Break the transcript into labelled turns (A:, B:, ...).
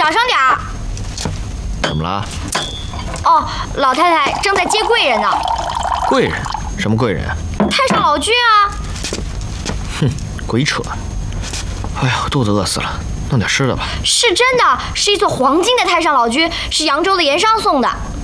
A: 小声点儿。
B: 怎么了？
A: 哦，老太太正在接贵人呢。
B: 贵人？什么贵人啊？
A: 太上老君啊！
B: 哼，鬼扯！哎呀，肚子饿死了，弄点吃的吧。
A: 是真的，是一座黄金的太上老君，是扬州的盐商送的。